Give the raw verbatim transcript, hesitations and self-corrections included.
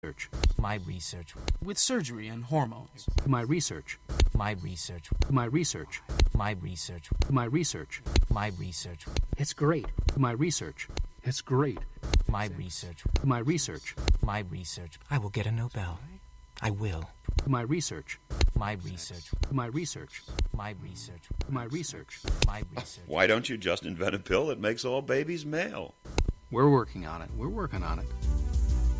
research. My research. With surgery and hormones. My research. My research. My research. My research. My research. My research. It's great. My research. It's great. My research. My research. My research. I will get a Nobel. I will. My research. My research. My research. My research. My research. My research. Why don't you just invent a pill that makes all babies male? We're working on it. We're working on it.